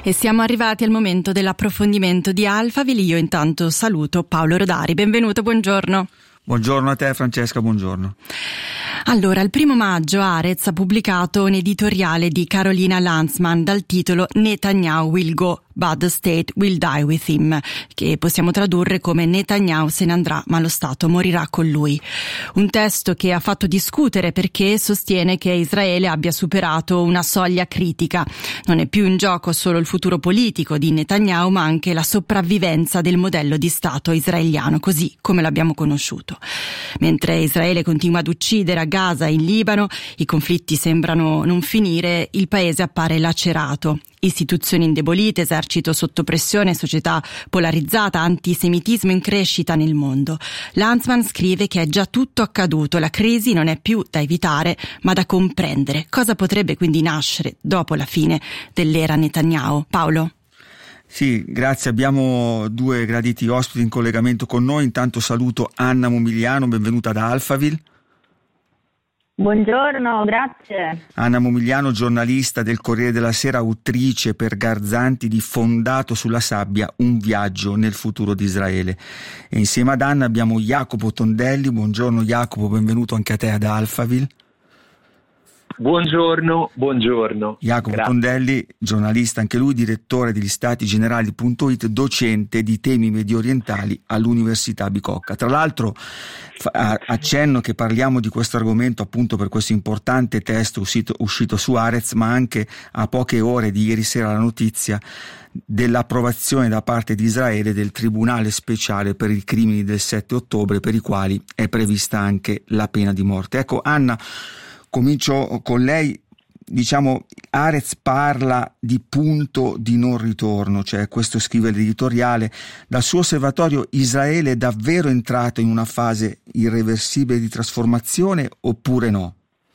E siamo arrivati al momento dell'approfondimento di Alphaville. Io intanto saluto Paolo Rodari. Benvenuto, buongiorno. Buongiorno a te Francesca, buongiorno. Allora, il 1 maggio Haaretz ha pubblicato un editoriale di Carolina Lanzmann dal titolo Netanyahu will go, but the state will die with him, che possiamo tradurre come Netanyahu se ne andrà, ma lo Stato morirà con lui. Un testo che ha fatto discutere perché sostiene che Israele abbia superato una soglia critica. Non è più in gioco solo il futuro politico di Netanyahu, ma anche la sopravvivenza del modello di Stato israeliano, così come l'abbiamo conosciuto. Mentre Israele continua ad uccidere a Gaza e in Libano, i conflitti sembrano non finire, il paese appare lacerato. Istituzioni indebolite, esercito sotto pressione, società polarizzata, antisemitismo in crescita nel mondo. Lanzmann scrive che è già tutto accaduto, la crisi non è più da evitare ma da comprendere. Cosa potrebbe quindi nascere dopo la fine dell'era Netanyahu? Paolo? Sì, grazie. Abbiamo due graditi ospiti in collegamento con noi. Intanto saluto Anna Momigliano, benvenuta da Alphaville. Buongiorno, grazie. Anna Momigliano, giornalista del Corriere della Sera, autrice per Garzanti di Fondato sulla sabbia, un viaggio nel futuro di Israele. E insieme ad Anna abbiamo Jacopo Tondelli. Buongiorno Jacopo, benvenuto anche a te ad Alphaville. Buongiorno. Jacopo Grazie. Tondelli, giornalista anche lui, direttore degli statigenerali.it, docente di temi mediorientali all'Università Bicocca. Tra l'altro accenno che parliamo di questo argomento appunto per questo importante testo uscito su Haaretz, ma anche a poche ore di ieri sera la notizia dell'approvazione da parte di Israele del Tribunale Speciale per i crimini del 7 ottobre, per i quali è prevista anche la pena di morte. Ecco Anna, comincio con lei. Diciamo, Haaretz parla di punto di non ritorno, cioè questo scrive l'editoriale. Dal suo osservatorio Israele è davvero entrato in una fase irreversibile di trasformazione oppure no?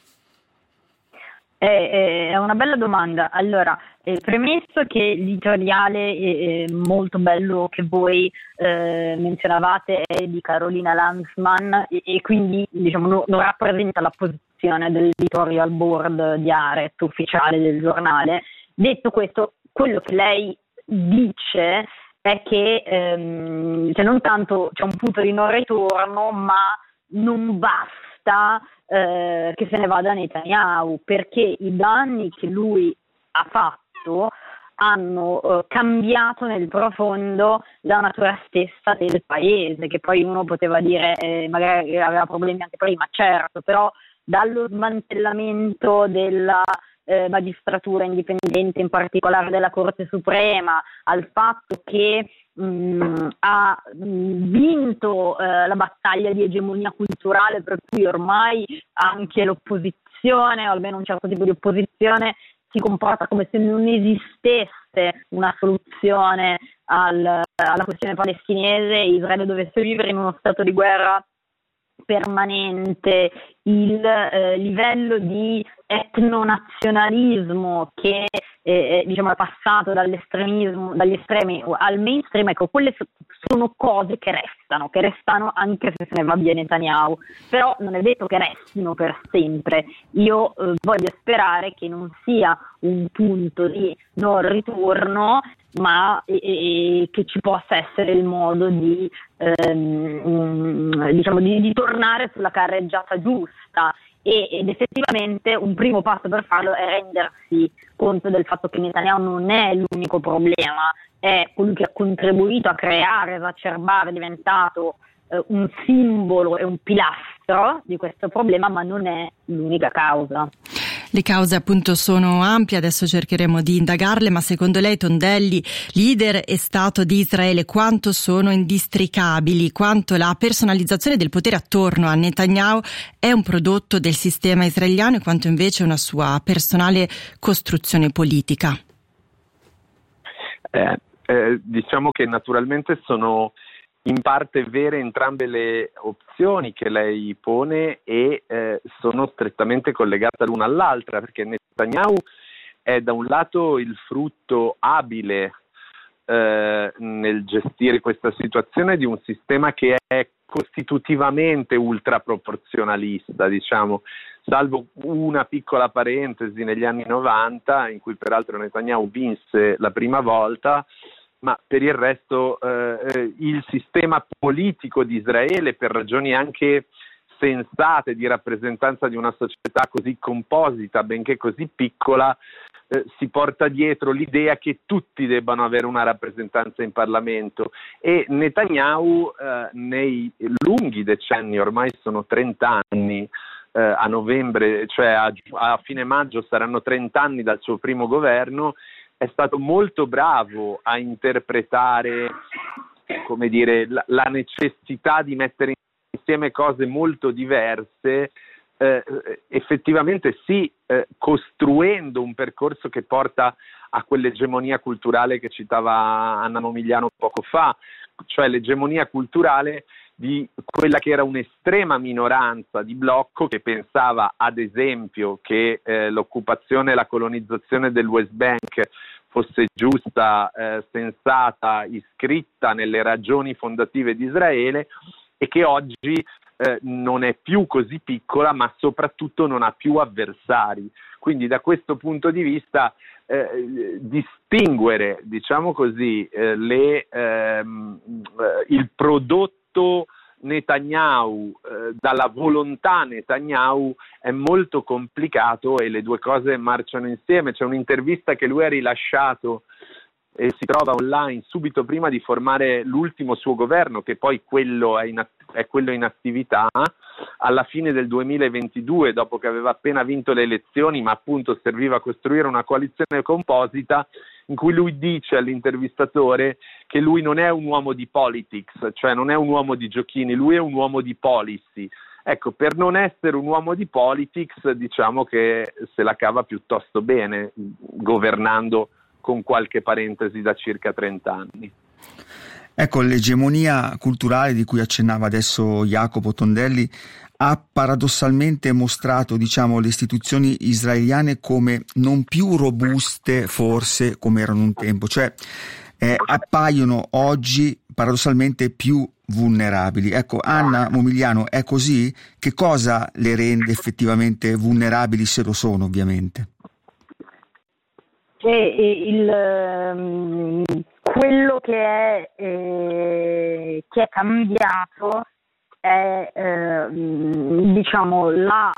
È una bella domanda. Allora, premesso che l'editoriale è molto bello che voi menzionavate è di Carolina Lanzmann e quindi diciamo non rappresenta la posizione dell'editorial board di Haaretz ufficiale del giornale. Detto questo, quello che lei dice è che cioè non tanto c'è un punto di non ritorno, ma non basta che se ne vada Netanyahu, perché i danni che lui ha fatto hanno cambiato nel profondo la natura stessa del paese, che poi uno poteva dire magari aveva problemi anche prima, certo, però dallo smantellamento della magistratura indipendente, in particolare della Corte Suprema, al fatto che ha vinto la battaglia di egemonia culturale, per cui ormai anche l'opposizione, o almeno un certo tipo di opposizione, si comporta come se non esistesse una soluzione alla questione palestinese e Israele dovesse vivere in uno stato di guerra permanente. Il livello di etnonazionalismo che diciamo è passato dagli estremi al mainstream, ecco, quelle sono cose che restano anche se se ne va via Netanyahu, però non è detto che restino per sempre. Io voglio sperare che non sia un punto di non ritorno, ma che ci possa essere il modo di diciamo di tornare sulla carreggiata giusta. Ed effettivamente un primo passo per farlo è rendersi conto del fatto che Netanyahu non è l'unico problema, è colui che ha contribuito a creare, esacerbare, è diventato un simbolo e un pilastro di questo problema, ma non è l'unica causa. Le cause appunto sono ampie, adesso cercheremo di indagarle, ma secondo lei, Tondelli, leader e Stato di Israele, quanto sono indistricabili, quanto la personalizzazione del potere attorno a Netanyahu è un prodotto del sistema israeliano e quanto invece una sua personale costruzione politica? Diciamo che naturalmente sono in parte vere entrambe le opzioni che lei pone e sono strettamente collegate l'una all'altra, perché Netanyahu è da un lato il frutto abile nel gestire questa situazione di un sistema che è costitutivamente ultraproporzionalista, diciamo, salvo una piccola parentesi negli anni 90, in cui peraltro Netanyahu vinse la prima volta, ma per il resto il sistema politico di Israele, per ragioni anche sensate di rappresentanza di una società così composita, benché così piccola, si porta dietro l'idea che tutti debbano avere una rappresentanza in Parlamento, e Netanyahu nei lunghi decenni, ormai sono 30 anni, a novembre, cioè a fine maggio saranno 30 anni dal suo primo governo, è stato molto bravo a interpretare, come dire, la necessità di mettere insieme cose molto diverse, effettivamente sì, costruendo un percorso che porta a quell'egemonia culturale che citava Anna Momigliano poco fa, cioè l'egemonia culturale di quella che era un'estrema minoranza di blocco che pensava, ad esempio, che l'occupazione e la colonizzazione del West Bank fosse giusta, sensata, iscritta nelle ragioni fondative di Israele, e che oggi non è più così piccola, ma soprattutto non ha più avversari. Quindi da questo punto di vista distinguere, diciamo così, il prodotto Netanyahu dalla volontà Netanyahu è molto complicato, e le due cose marciano insieme. C'è un'intervista che lui ha rilasciato e si trova online subito prima di formare l'ultimo suo governo, che poi quello è quello in attività, alla fine del 2022, dopo che aveva appena vinto le elezioni, ma appunto serviva a costruire una coalizione composita, in cui lui dice all'intervistatore che lui non è un uomo di politics, cioè non è un uomo di giochini, lui è un uomo di policy. Ecco, per non essere un uomo di politics, diciamo che se la cava piuttosto bene, governando con qualche parentesi da circa 30 anni. Ecco, l'egemonia culturale di cui accennava adesso Jacopo Tondelli ha paradossalmente mostrato, diciamo, le istituzioni israeliane come non più robuste forse come erano un tempo, cioè appaiono oggi paradossalmente più vulnerabili. Ecco, Anna Momigliano, è così? Che cosa le rende effettivamente vulnerabili, se lo sono, ovviamente? Quello che è cambiato è diciamo la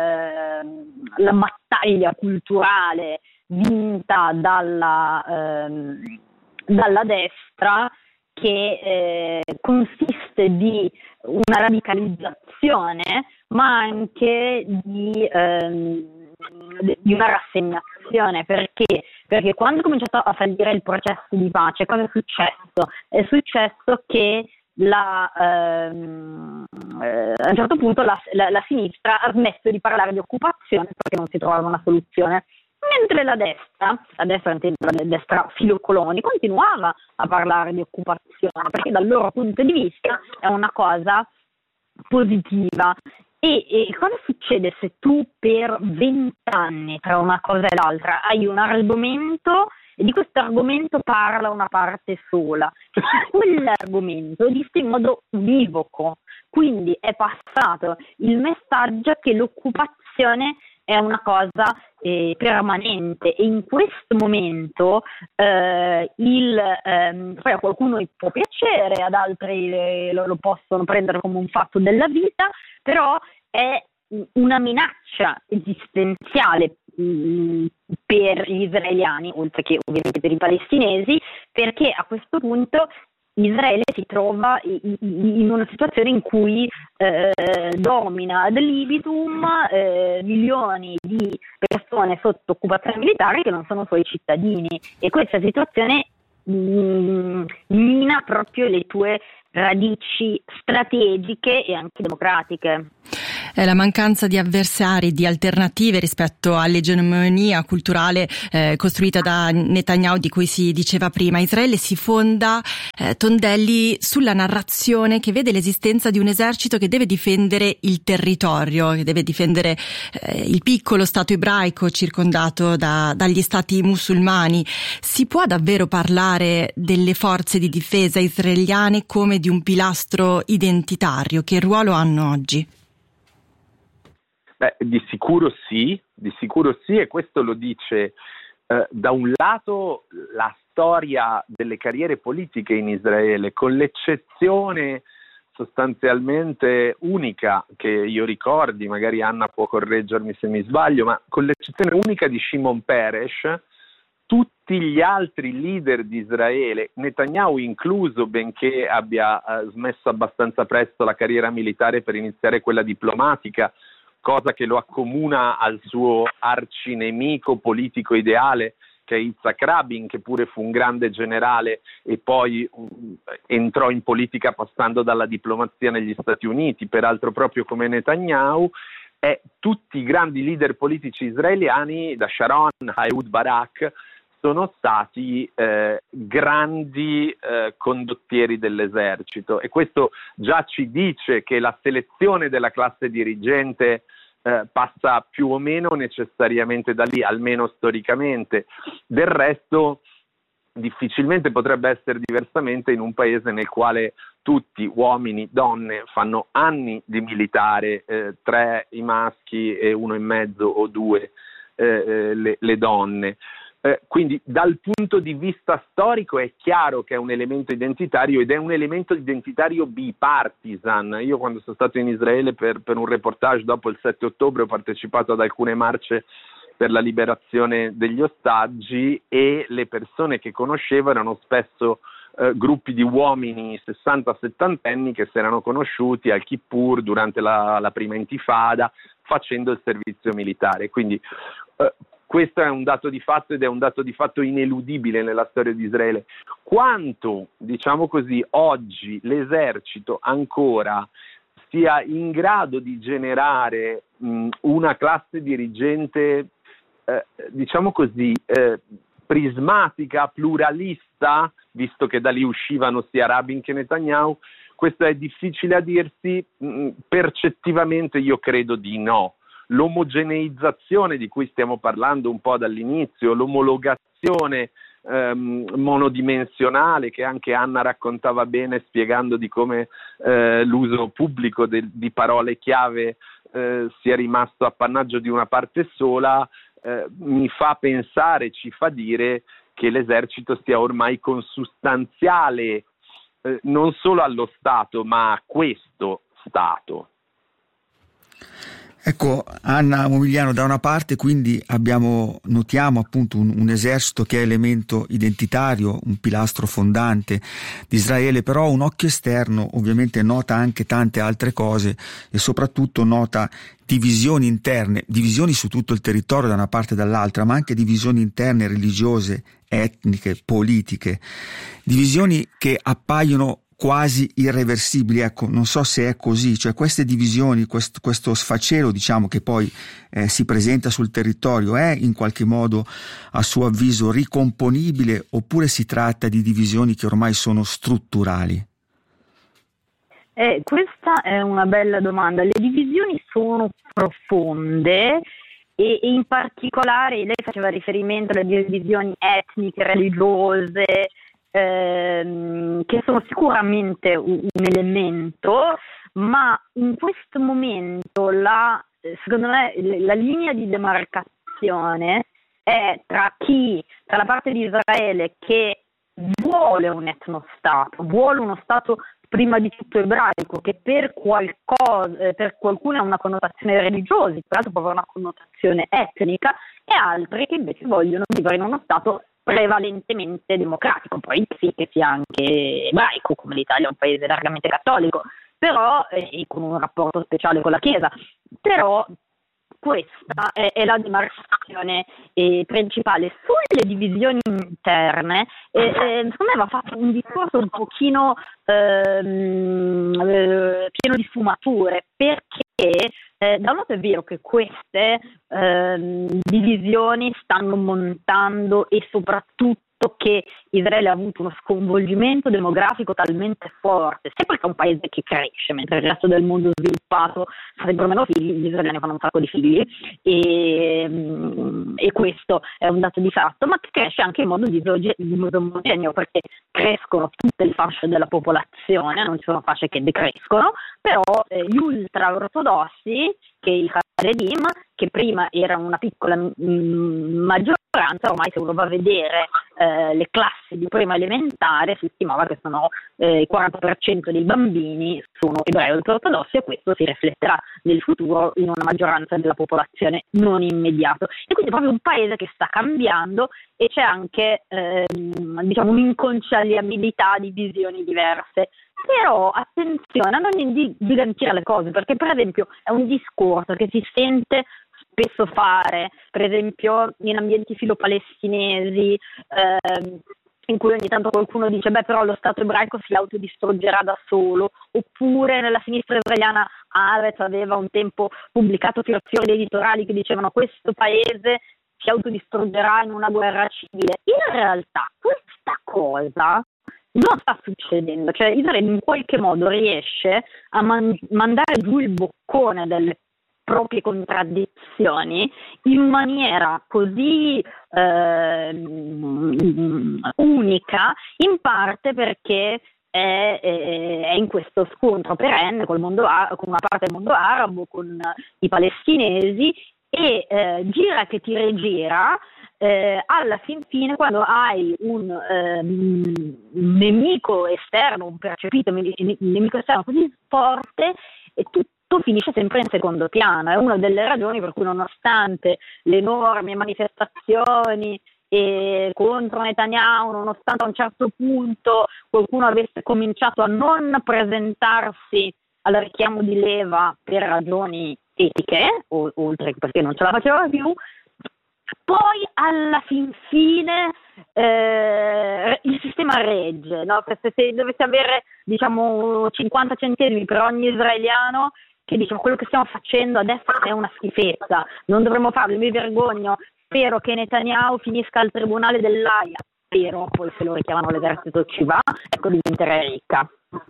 battaglia culturale vinta dalla destra, che consiste di una radicalizzazione, ma anche di una rassegnazione. Perché quando è cominciato a fallire il processo di pace, cosa è successo? È successo che a un certo punto la sinistra ha smesso di parlare di occupazione perché non si trovava una soluzione, mentre la destra filocoloni, continuava a parlare di occupazione, perché dal loro punto di vista è una cosa positiva. E cosa succede se tu per 20 anni, tra una cosa e l'altra, hai un argomento e di questo argomento parla una parte sola? Quell'argomento è visto in modo univoco, quindi è passato il messaggio che l'occupazione è una cosa permanente, e in questo momento poi a qualcuno può piacere, ad altri lo possono prendere come un fatto della vita, però è una minaccia esistenziale per gli israeliani, oltre che ovviamente per i palestinesi, perché a questo punto Israele si trova in una situazione in cui domina ad libitum milioni di persone sotto occupazione militare che non sono suoi cittadini, e questa situazione mina proprio le tue radici strategiche e anche democratiche. La mancanza di avversari, di alternative rispetto all'egemonia culturale costruita da Netanyahu, di cui si diceva prima. Israele si fonda, Tondelli, sulla narrazione che vede l'esistenza di un esercito che deve difendere il territorio, che deve difendere il piccolo stato ebraico circondato dagli stati musulmani. Si può davvero parlare delle forze di difesa israeliane come di un pilastro identitario? Che ruolo hanno oggi? Di sicuro sì, e questo lo dice da un lato la storia delle carriere politiche in Israele, con l'eccezione sostanzialmente unica che io ricordi, magari Anna può correggermi se mi sbaglio, ma con l'eccezione unica di Shimon Peres, tutti gli altri leader di Israele, Netanyahu incluso, benché abbia smesso abbastanza presto la carriera militare per iniziare quella diplomatica, cosa che lo accomuna al suo arcinemico politico ideale, che è Yitzhak Rabin, che pure fu un grande generale e poi entrò in politica passando dalla diplomazia negli Stati Uniti, peraltro proprio come Netanyahu. Tutti i grandi leader politici israeliani, da Sharon a Ehud Barak, sono stati grandi condottieri dell'esercito, e questo già ci dice che la selezione della classe dirigente passa più o meno necessariamente da lì, almeno storicamente. Del resto difficilmente potrebbe essere diversamente in un paese nel quale tutti, uomini, donne, fanno anni di militare, 3 i maschi e 1 e mezzo o 2 le donne. Quindi dal punto di vista storico è chiaro che è un elemento identitario, ed è un elemento identitario bipartisan. Io quando sono stato in Israele per un reportage dopo il 7 ottobre ho partecipato ad alcune marce per la liberazione degli ostaggi, e le persone che conoscevo erano spesso gruppi di uomini 60-70 anni che si erano conosciuti al Kippur durante la prima intifada facendo il servizio militare. Quindi questo è un dato di fatto, ed è un dato di fatto ineludibile nella storia di Israele. Quanto, diciamo così, oggi l'esercito ancora sia in grado di generare una classe dirigente, diciamo così, prismatica, pluralista, visto che da lì uscivano sia Rabin che Netanyahu, questo è difficile a dirsi. Percettivamente io credo di no. L'omogeneizzazione di cui stiamo parlando un po' dall'inizio, l'omologazione monodimensionale che anche Anna raccontava bene, spiegando di come l'uso pubblico di parole chiave sia rimasto appannaggio di una parte sola, mi fa pensare, ci fa dire che l'esercito sia ormai consustanziale non solo allo Stato, ma a questo Stato. Ecco, Anna Momigliano, da una parte quindi notiamo appunto un esercito che è elemento identitario, un pilastro fondante di Israele, però un occhio esterno ovviamente nota anche tante altre cose, e soprattutto nota divisioni interne, divisioni su tutto il territorio da una parte e dall'altra, ma anche divisioni interne religiose, etniche, politiche, divisioni che appaiono quasi irreversibili. Ecco, non so se è così, cioè queste divisioni, questo sfacelo, diciamo, che poi si presenta sul territorio, è in qualche modo, a suo avviso, ricomponibile, oppure si tratta di divisioni che ormai sono strutturali? Questa è una bella domanda. Le divisioni sono profonde, e in particolare lei faceva riferimento alle divisioni etniche, religiose, che sono sicuramente un elemento, ma in questo momento secondo me la linea di demarcazione è tra la parte di Israele che vuole un etnostato, vuole uno stato prima di tutto ebraico, che per qualcuno ha una connotazione religiosa, per altro può avere una connotazione etnica, e altri che invece vogliono vivere in uno stato prevalentemente democratico, poi sì che sia anche ebraico, come l'Italia è un paese largamente cattolico, però con un rapporto speciale con la Chiesa. Però questa è la demarcazione principale. Sulle divisioni interne, secondo me va fatto un discorso un pochino pieno di sfumature, perché da un lato è vero che queste divisioni stanno montando, e soprattutto che Israele ha avuto uno sconvolgimento demografico talmente forte, sia perché è un paese che cresce mentre il resto del mondo sviluppato fa sempre meno figli, gli israeliani fanno un sacco di figli, e questo è un dato di fatto, ma che cresce anche in modo disomogeneo, perché crescono tutte le fasce della popolazione, non ci sono fasce che decrescono, però gli ultra-ortodossi, che il Haredim, che prima era una piccola maggioranza, ormai se uno va a vedere le classi di prima elementare si stimava che sono il 40% dei bambini sono ebrei ultra-ortodossi, e questo si rifletterà nel futuro in una maggioranza della popolazione non immediato. E quindi è proprio un paese che sta cambiando, e c'è anche un'inconciliabilità di visioni diverse. Però attenzione a non ingigantire le cose, perché per esempio è un discorso che si sente spesso fare, per esempio in ambienti filopalestinesi, in cui ogni tanto qualcuno dice però lo Stato ebraico si autodistruggerà da solo, oppure nella sinistra israeliana Haaretz aveva un tempo pubblicato tirazioni editoriali che dicevano questo paese si autodistruggerà in una guerra civile. In realtà questa cosa non sta succedendo, cioè Israele in qualche modo riesce a mandare giù il boccone delle proprie contraddizioni in maniera così unica, in parte perché è in questo scontro perenne con una parte del mondo arabo, con i palestinesi, e gira che ti rigira. Alla fin fine, quando hai un nemico esterno, un percepito nemico esterno così forte, e tutto finisce sempre in secondo piano. È una delle ragioni per cui, nonostante le enormi manifestazioni contro Netanyahu, nonostante a un certo punto qualcuno avesse cominciato a non presentarsi al richiamo di leva per ragioni etiche, oltre che perché non ce la faceva più, poi alla fin fine il sistema regge, no? Se dovesse avere 50 centesimi per ogni israeliano che dice quello che stiamo facendo adesso è una schifezza, non dovremmo farlo, mi vergogno, spero che Netanyahu finisca al tribunale dell'Aia, spero, poi se lo richiamano l'esercito ci va, ecco, diventerei ricca.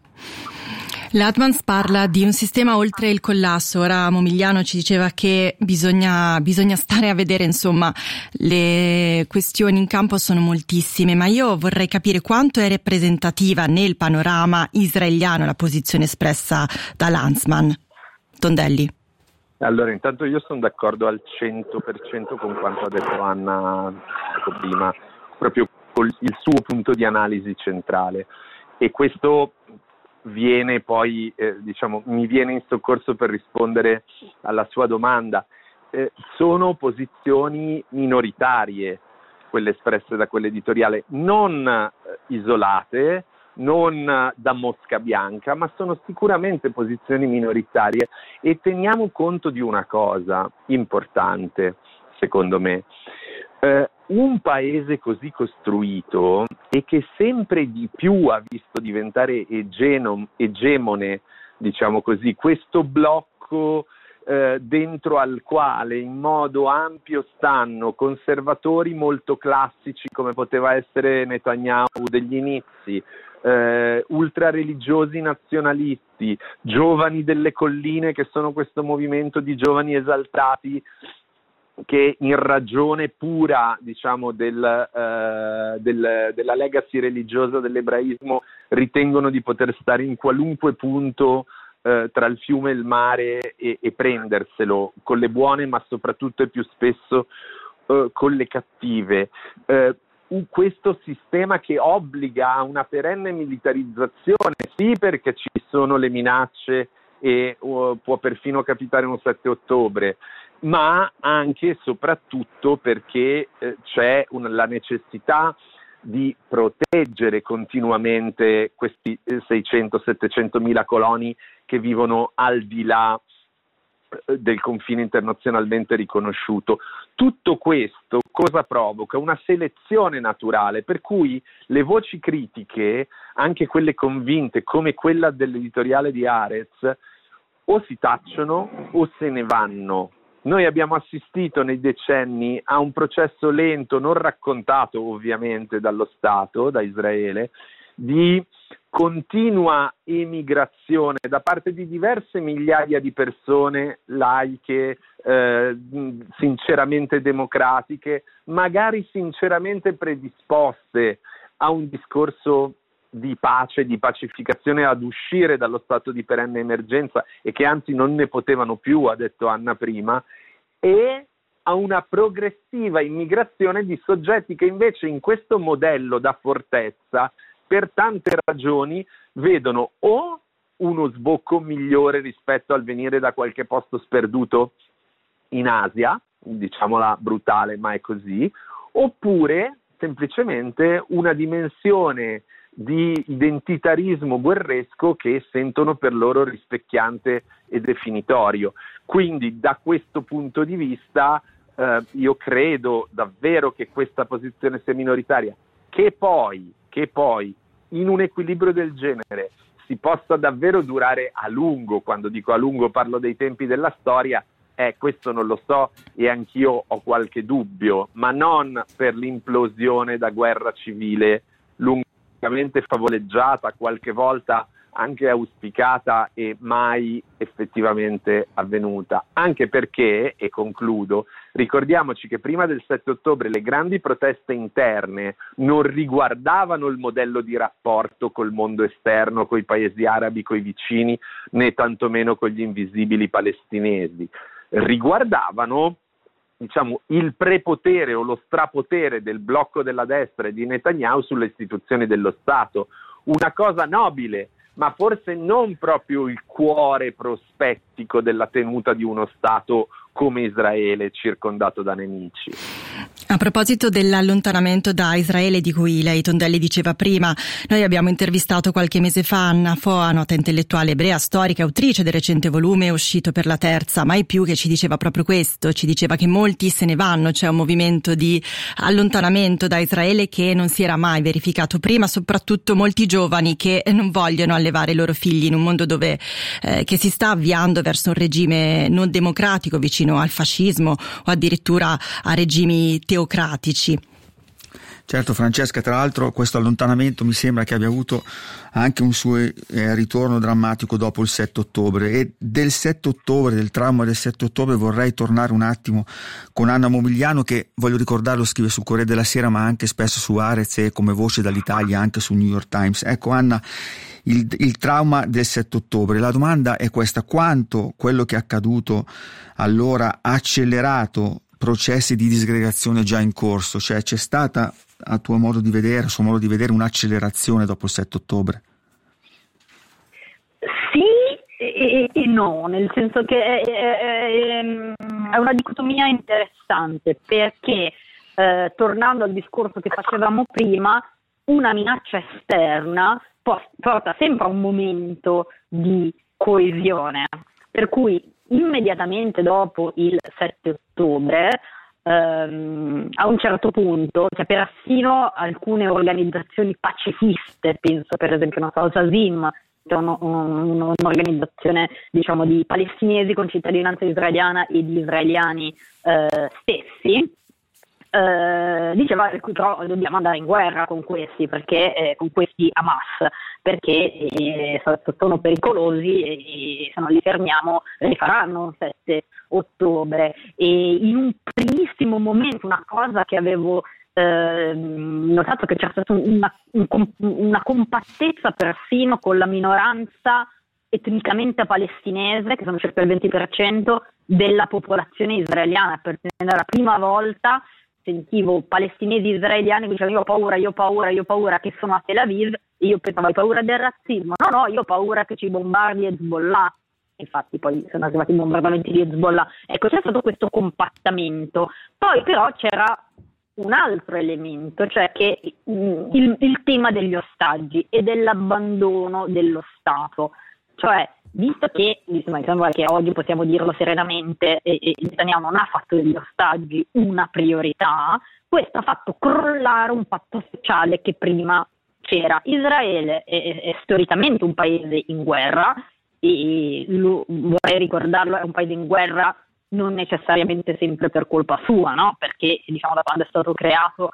L'Atmans parla di un sistema oltre il collasso. Ora Momigliano ci diceva che bisogna stare a vedere, insomma, le questioni in campo sono moltissime, ma io vorrei capire quanto è rappresentativa nel panorama israeliano la posizione espressa da Lanzman. Tondelli. Allora, intanto io sono d'accordo al 100% con quanto ha detto Anna prima, proprio con il suo punto di analisi centrale, e questo viene poi, mi viene in soccorso per rispondere alla sua domanda. Sono posizioni minoritarie quelle espresse da quell'editoriale, non isolate, non da mosca bianca, ma sono sicuramente posizioni minoritarie, e teniamo conto di una cosa importante, secondo me. Un paese così costruito, e che sempre di più ha visto diventare egemone, diciamo così, questo blocco dentro al quale in modo ampio stanno conservatori molto classici come poteva essere Netanyahu degli inizi, ultrareligiosi nazionalisti, giovani delle colline, che sono questo movimento di giovani esaltati che in ragione pura, della legacy religiosa dell'ebraismo ritengono di poter stare in qualunque punto tra il fiume e il mare e prenderselo con le buone, ma soprattutto e più spesso con le cattive. Questo sistema che obbliga a una perenne militarizzazione, sì, perché ci sono le minacce e può perfino capitare un 7 ottobre, ma anche e soprattutto perché c'è la necessità di proteggere continuamente questi 600-700 mila coloni che vivono al di là del confine internazionalmente riconosciuto. Tutto questo cosa provoca? Una selezione naturale, per cui le voci critiche, anche quelle convinte come quella dell'editoriale di Haaretz, o si tacciono o se ne vanno. Noi abbiamo assistito nei decenni a un processo lento, non raccontato ovviamente dallo Stato, da Israele, di continua emigrazione da parte di diverse migliaia di persone laiche, sinceramente democratiche, magari sinceramente predisposte a un discorso di pace, di pacificazione, ad uscire dallo stato di perenne emergenza e che anzi non ne potevano più, ha detto Anna prima, e a una progressiva immigrazione di soggetti che invece in questo modello da fortezza per tante ragioni vedono o uno sbocco migliore rispetto al venire da qualche posto sperduto in Asia, diciamola brutale ma è così, oppure semplicemente una dimensione di identitarismo guerresco che sentono per loro rispecchiante e definitorio. Quindi da questo punto di vista io credo davvero che questa posizione sia minoritaria, che poi in un equilibrio del genere si possa davvero durare a lungo. Quando dico a lungo parlo dei tempi della storia, questo non lo so e anch'io ho qualche dubbio, ma non per l'implosione da guerra civile lungamente favoleggiata, qualche volta anche auspicata e mai effettivamente avvenuta. Anche perché, e concludo, ricordiamoci che prima del 7 ottobre le grandi proteste interne non riguardavano il modello di rapporto col mondo esterno, coi paesi arabi, coi vicini, né tantomeno con gli invisibili palestinesi. Riguardavano, diciamo, il prepotere o lo strapotere del blocco della destra e di Netanyahu sulle istituzioni dello Stato. Una cosa nobile, ma forse non proprio il cuore prospettico della tenuta di uno Stato come Israele circondato da nemici. A proposito dell'allontanamento da Israele di cui lei, Tondelli, diceva prima, noi abbiamo intervistato qualche mese fa Anna Foa, nota intellettuale ebrea, storica, autrice del recente volume uscito per la Terza, Mai più, che ci diceva proprio questo, ci diceva che molti se ne vanno, c'è un movimento di allontanamento da Israele che non si era mai verificato prima, soprattutto molti giovani che non vogliono allevare i loro figli in un mondo dove che si sta avviando verso un regime non democratico, vicino al fascismo o addirittura a regimi teocratici. Certo, Francesca, tra l'altro questo allontanamento mi sembra che abbia avuto anche un suo ritorno drammatico dopo il 7 ottobre e del 7 ottobre, del trauma del 7 ottobre vorrei tornare un attimo con Anna Momigliano, che, voglio ricordarlo, scrive sul Corriere della Sera ma anche spesso su Haaretz e come voce dall'Italia anche sul New York Times. Ecco Anna, il trauma del 7 ottobre, la domanda è questa: quanto quello che è accaduto allora ha accelerato processi di disgregazione già in corso? Cioè c'è stata, a tuo modo di vedere, a suo modo di vedere, un'accelerazione dopo il 7 ottobre? Sì e no, nel senso che è una dicotomia interessante, perché tornando al discorso che facevamo prima, una minaccia esterna porta sempre a un momento di coesione, per cui immediatamente dopo il 7 ottobre a un certo punto, cioè persino alcune organizzazioni pacifiste, penso per esempio Zazim, che è un'organizzazione diciamo di palestinesi con cittadinanza israeliana e di israeliani stessi, diceva che però dobbiamo andare in guerra con questi, perché con questi Hamas, perché sono pericolosi e se non li fermiamo li faranno il 7 ottobre. E in un primissimo momento, una cosa che avevo notato, che c'è stata una compattezza persino con la minoranza etnicamente palestinese, che sono circa il 20% della popolazione israeliana, perché era la prima volta sentivo palestinesi israeliani che dicevano io ho paura che sono a Tel Aviv, e io pensavo hai paura del razzismo? No, io ho paura che ci bombardi Hezbollah. Infatti poi sono arrivati i bombardamenti di Hezbollah. Ecco, c'è stato questo compattamento. Poi però c'era un altro elemento, cioè che il tema degli ostaggi e dell'abbandono dello Stato. Cioè, visto che insomma, che oggi possiamo dirlo serenamente, e Netanyahu non ha fatto degli ostaggi una priorità, questo ha fatto crollare un patto sociale che prima c'era. Israele è storicamente un paese in guerra, e vorrei ricordarlo, è un paese in guerra non necessariamente sempre per colpa sua, no? Perché diciamo da quando è stato creato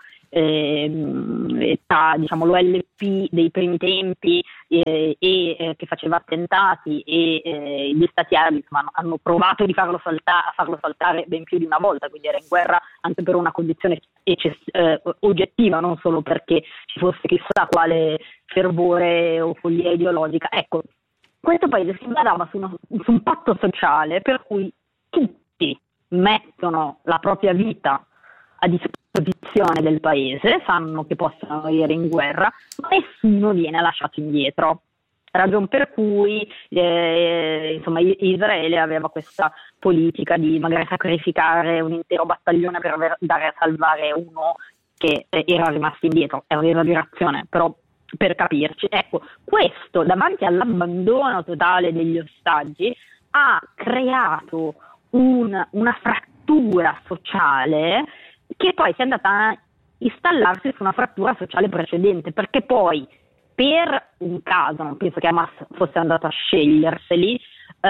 diciamo l'OLP dei primi tempi che faceva attentati e gli stati arabi hanno provato di farlo saltare ben più di una volta, quindi era in guerra anche per una condizione oggettiva, non solo perché ci fosse chissà quale fervore o follia ideologica. Ecco, questo paese si basava su un patto sociale per cui tutti mettono la propria vita a disposizione del paese, sanno che possono morire in guerra, ma nessuno viene lasciato indietro. Ragion per cui Israele aveva questa politica di magari sacrificare un intero battaglione per andare a salvare uno che era rimasto indietro. È un'esagerazione, però per capirci. Ecco, questo davanti all'abbandono totale degli ostaggi ha creato una frattura sociale che poi si è andata a installarsi su una frattura sociale precedente, perché poi per un caso, non penso che Hamas fosse andato a sceglierseli,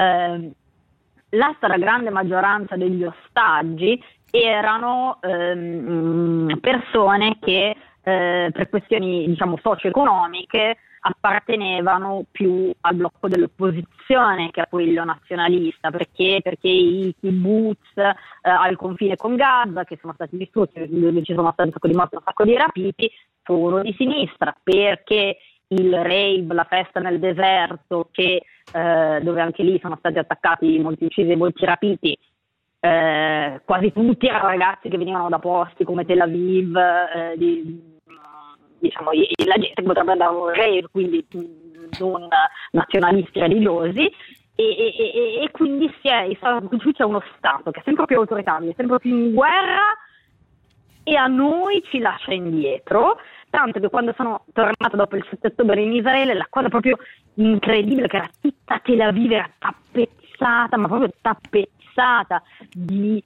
la stragrande maggioranza degli ostaggi erano persone che per questioni, diciamo, socio-economiche appartenevano più al blocco dell'opposizione che a quello nazionalista, perché i kibbutz al confine con Gaza, che sono stati distrutti, dove ci sono stati un sacco di morti, un sacco di rapiti, sono di sinistra, perché il rave, la festa nel deserto, dove anche lì sono stati attaccati, molti uccisi e molti rapiti, quasi tutti erano ragazzi che venivano da posti come Tel Aviv, diciamo, la gente che potrebbe andare a un rave, quindi non nazionalisti religiosi, e quindi c'è uno Stato che è sempre più autoritario, sempre più in guerra, e a noi ci lascia indietro, tanto che quando sono tornata dopo il 7 ottobre in Israele, la cosa proprio incredibile, che era tutta Tel Aviv, era tappezzata, ma proprio tappezzata di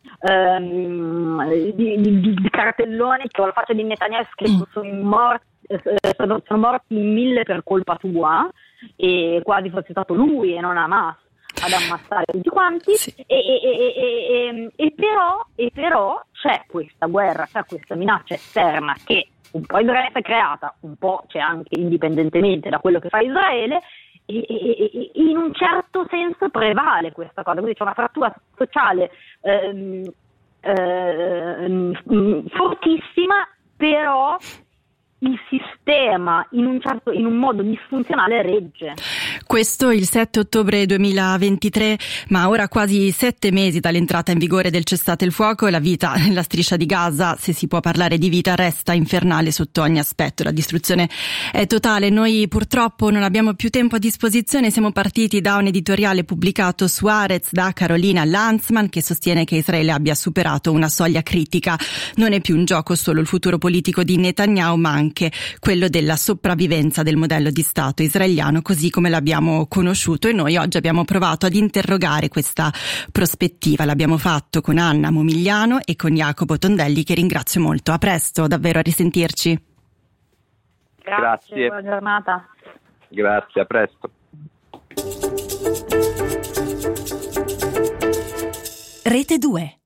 cartelloni con la faccia di Netanyahu scritto sono morti in 1000 per colpa tua, e quasi fosse stato lui e non Hamas ad ammazzare tutti quanti, sì. E però c'è questa guerra, c'è questa minaccia esterna che un po' Israele si è creata, un po' c'è anche indipendentemente da quello che fa Israele, e in un certo senso prevale questa cosa, quindi c'è una frattura sociale fortissima, però il sistema in un modo disfunzionale regge. Questo il 7 ottobre 2023, ma ora quasi 7 mesi dall'entrata in vigore del cessate il fuoco, e la vita nella striscia di Gaza, se si può parlare di vita, resta infernale sotto ogni aspetto. La distruzione è totale. Noi purtroppo non abbiamo più tempo a disposizione. Siamo partiti da un editoriale pubblicato su Haaretz da Carolina Lanzmann, che sostiene che Israele abbia superato una soglia critica. Non è più in gioco solo il futuro politico di Netanyahu, ma anche quello della sopravvivenza del modello di Stato israeliano così come l'abbiamo conosciuto, e noi oggi abbiamo provato ad interrogare questa prospettiva. L'abbiamo fatto con Anna Momigliano e con Jacopo Tondelli, che ringrazio molto. A presto, davvero, a risentirci. Grazie. Buona giornata. Grazie, a presto. Rete 2.